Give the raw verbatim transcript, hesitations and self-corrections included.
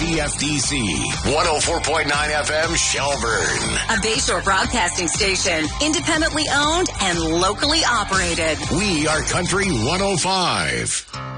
C F D C, one oh four point nine F M Shelburne. A Bayshore Broadcasting Station, independently owned and locally operated. We are Country one oh five.